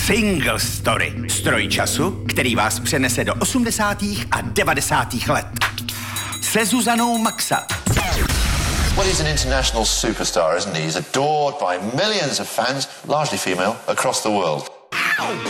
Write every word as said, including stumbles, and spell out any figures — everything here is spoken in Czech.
Single Story. Stroj času, který vás přenese do osmdesátých a devadesátých let. Se Zuzanou Maxa. Well, he's an international superstar, isn't he? He's adored by millions of fans, largely female, across the world.